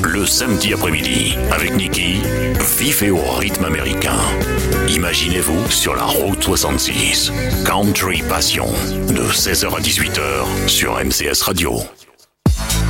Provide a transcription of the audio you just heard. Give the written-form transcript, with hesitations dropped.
Le samedi après-midi, avec Niki, vivez au rythme américain. Imaginez-vous sur la route 66. Country Passion, de 16h à 18h sur MCS Radio.